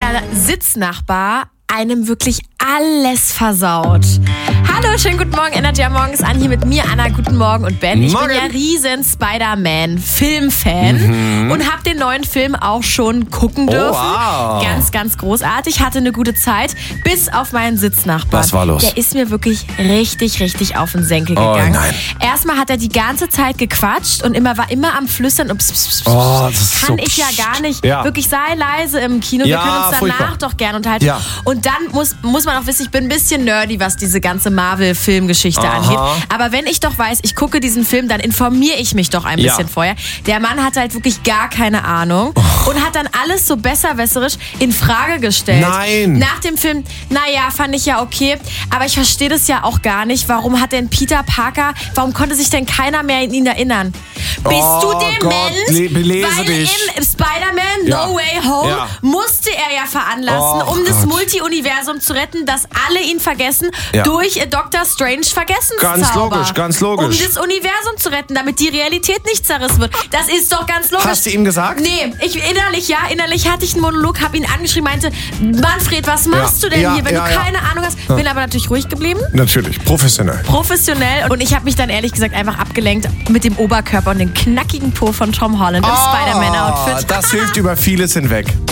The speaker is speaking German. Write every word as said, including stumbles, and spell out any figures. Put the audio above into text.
Sitznachbar einem wirklich alles versaut. Hallo, schönen guten Morgen, Energy am Morgen ist an hier mit mir, Anna, guten Morgen und Ben. Ich Morgen. bin ja riesen Spider-Man-Filmfan mhm. und habe den neuen Film auch schon gucken dürfen. Oh, wow. Ganz, ganz großartig, hatte eine gute Zeit, bis auf meinen Sitznachbarn. Was war los? Der ist mir wirklich richtig, richtig auf den Senkel gegangen. Oh, nein. Erstmal hat er die ganze Zeit gequatscht und immer war immer am Flüstern. Und pss, pss, pss, Oh, das ist kann so ich ja gar nicht. Ja. Wirklich, sei leise im Kino. Ja, Wir können uns danach furchtbar. doch gerne unterhalten. Ja. Und dann muss, muss man auch wissen, ich bin ein bisschen nerdy, was diese ganze Marvel-Filmgeschichte Aha. angeht. Aber wenn ich doch weiß, ich gucke diesen Film, dann informiere ich mich doch ein Ja. bisschen vorher. Der Mann hatte halt wirklich gar keine Ahnung Oh. und hat dann alles so besserwisserisch in Frage gestellt. Nein. Nach dem Film, naja, fand ich ja okay, aber ich verstehe das ja auch gar nicht. Warum hat denn Peter Parker, warum konnte sich denn keiner mehr an ihn erinnern? Bist Oh du Gott, dement? le- belese Weil dich. im Spider-Man Ja. No Way Home Ja. musste er ja veranlassen, Oh um das Gott. Multi-Universum zu retten, dass alle ihn vergessen, Ja. durch äh, Doctor Strange Vergessenszauber. Ganz logisch, ganz logisch. Um das Universum zu retten, damit die Realität nicht zerrissen wird. Das ist doch ganz logisch. Hast du ihm gesagt? Nee, ich innerlich, ja, innerlich hatte ich einen Monolog, habe ihn angeschrieben, meinte, Manfred, was machst Ja, du denn ja, hier, wenn ja, du ja. keine Ahnung hast? Bin aber natürlich ruhig geblieben, Natürlich, professionell. professionell, und ich habe mich dann ehrlich gesagt einfach abgelenkt mit dem Oberkörper und dem knackigen Po von Tom Holland im Spider-Man-Outfit. Das hilft über vieles hinweg.